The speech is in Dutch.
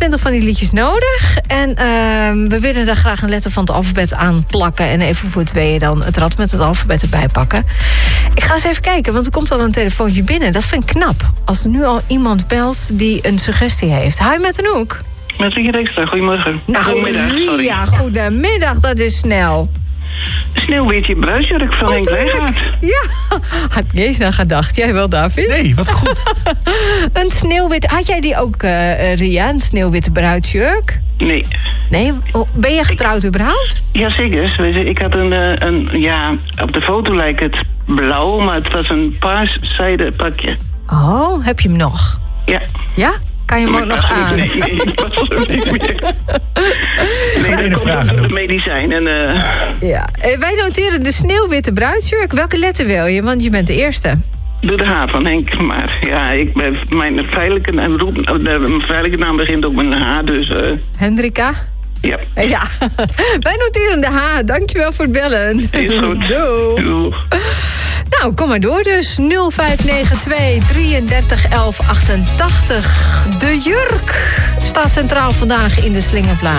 20 van die liedjes nodig. En we willen daar graag een letter van het alfabet aan plakken. En even voor 2 dan het rad met het alfabet erbij pakken. Ik ga eens even kijken, want er komt al een telefoontje binnen. Dat vind ik knap. Als er nu al iemand belt die een suggestie heeft. Hi, met Anouk. Met Richard Ekstra, goedemorgen. Goedemiddag, sorry. Ja, goedemiddag, dat is snel. Sneeuwwitje bruisjurk van Henk Wijngaard. Ja, had ik niet eens aan gedacht. Jij wel, David? Nee, wat goed. Een sneeuwwit. Had jij die ook, Ria? Een sneeuwwitte bruidsjurk? Nee. Nee? Ben je getrouwd überhaupt? Jazeker. Ik had ja, op de foto lijkt het blauw, maar het was een paars zijden pakje. Oh, heb je hem nog? Ja. Ja? Kan je hem ook nog aan? Nee, dat was er niet meer. Nee, dat komt door de medicijn. Ja. Wij noteren de sneeuwwitte bruidsjurk. Welke letter wil je? Want je bent de eerste. Doe de H van Henk. Maar ja, mijn veilige naam begint ook met een H, dus... Hendrika? Ja. Ja. Wij noteren de H. Dankjewel voor het bellen. Is goed. Doeg. Nou, kom maar door dus. 0592 33 11 88. De jurk staat centraal vandaag in de slingerplaat.